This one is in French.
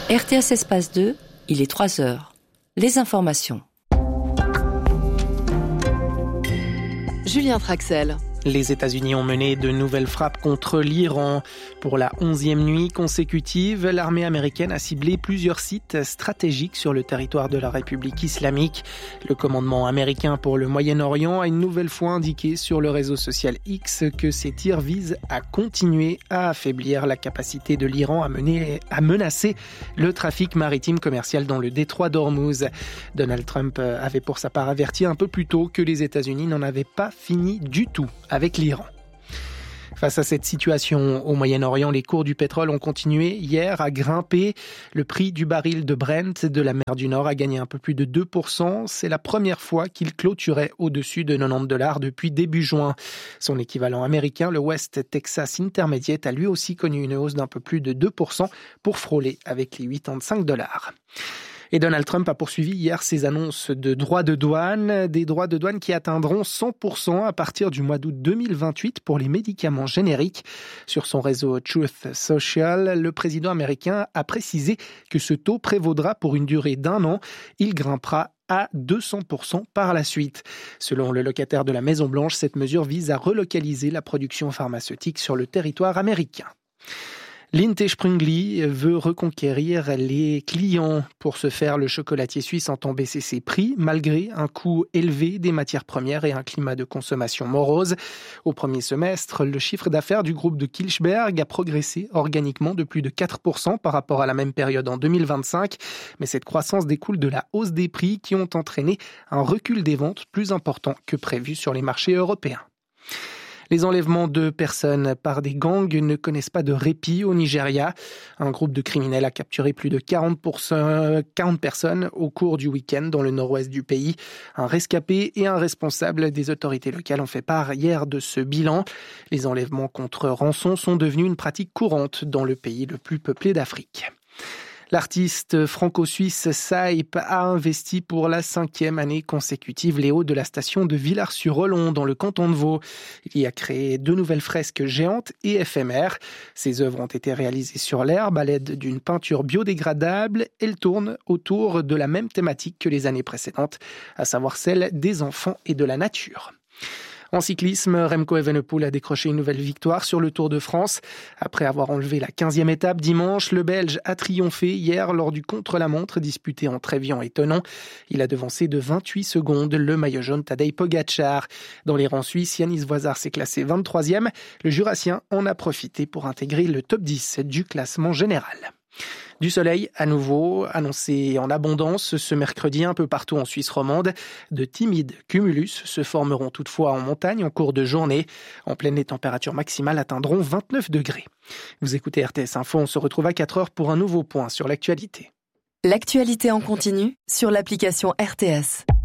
RTS Espace 2, il est 3 heures. Les informations. Julien Traxel. Les États-Unis ont mené de nouvelles frappes contre l'Iran. Pour la 11e nuit consécutive, l'armée américaine a ciblé plusieurs sites stratégiques sur le territoire de la République islamique. Le commandement américain pour le Moyen-Orient a une nouvelle fois indiqué sur le réseau social X que ces tirs visent à continuer à affaiblir la capacité de l'Iran à menacer le trafic maritime commercial dans le détroit d'Ormuz. Donald Trump avait pour sa part averti un peu plus tôt que les États-Unis n'en avaient pas fini du tout avec l'Iran. Face à cette situation au Moyen-Orient, les cours du pétrole ont continué hier à grimper. Le prix du baril de Brent de la mer du Nord a gagné un peu plus de 2%. C'est la première fois qu'il clôturait au-dessus de $90 depuis début juin. Son équivalent américain, le West Texas Intermediate, a lui aussi connu une hausse d'un peu plus de 2% pour frôler avec les $85. Et Donald Trump a poursuivi hier ses annonces de droits de douane, des droits de douane qui atteindront 100% à partir du mois d'août 2028 pour les médicaments génériques. Sur son réseau Truth Social, le président américain a précisé que ce taux prévaudra pour une durée d'1 an. Il grimpera à 200% par la suite. Selon le locataire de la Maison-Blanche, cette mesure vise à relocaliser la production pharmaceutique sur le territoire américain. Lindt & Sprüngli veut reconquérir les clients. Pour ce faire, le chocolatier suisse entend baisser ses prix malgré un coût élevé des matières premières et un climat de consommation morose. Au premier semestre, le chiffre d'affaires du groupe de Kilchberg a progressé organiquement de plus de 4% par rapport à la même période en 2025. Mais cette croissance découle de la hausse des prix qui ont entraîné un recul des ventes plus important que prévu sur les marchés européens. Les enlèvements de personnes par des gangs ne connaissent pas de répit au Nigeria. Un groupe de criminels a capturé plus de 40 personnes au cours du week-end dans le nord-ouest du pays. Un rescapé et un responsable des autorités locales ont fait part hier de ce bilan. Les enlèvements contre rançon sont devenus une pratique courante dans le pays le plus peuplé d'Afrique. L'artiste franco-suisse Saip a investi pour la 5e année consécutive les hauts de la station de Villars-sur-Olon dans le canton de Vaud. Il y a créé 2 nouvelles fresques géantes et éphémères. Ces œuvres ont été réalisées sur l'herbe à l'aide d'une peinture biodégradable. Elles tournent autour de la même thématique que les années précédentes, à savoir celle des enfants et de la nature. En cyclisme, Remco Evenepoel a décroché une nouvelle victoire sur le Tour de France. Après avoir enlevé la 15e étape dimanche, le Belge a triomphé hier lors du contre-la-montre disputé en Évian et Thonon. Il a devancé de 28 secondes le maillot jaune Tadej Pogačar. Dans les rangs suisses, Yanis Voisard s'est classé 23e. Le Jurassien en a profité pour intégrer le top 10 du classement général. Du soleil, à nouveau, annoncé en abondance ce mercredi un peu partout en Suisse romande. De timides cumulus se formeront toutefois en montagne en cours de journée. En pleine, les températures maximales atteindront 29 degrés. Vous écoutez RTS Info, on se retrouve à 4 heures pour un nouveau point sur l'actualité. L'actualité en continu sur l'application RTS.